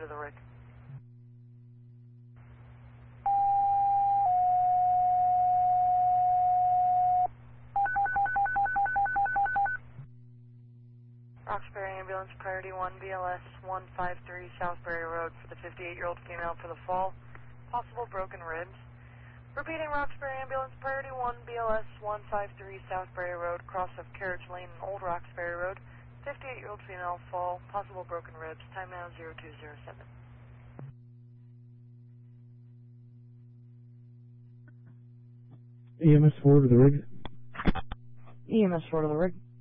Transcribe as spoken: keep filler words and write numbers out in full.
to the rig. Roxbury Ambulance, Priority one, B L S one five three Southbury Road for the fifty-eight-year-old female for the fall. Possible broken ribs. Repeating, Roxbury Ambulance, Priority one, B L S one five three Southbury Road, cross of Carriage Lane and Old Roxbury Road. fifty-eight-year-old female, fall, possible broken ribs. Time now zero two zero seven. E M S four to the rig. E M S four to the rig.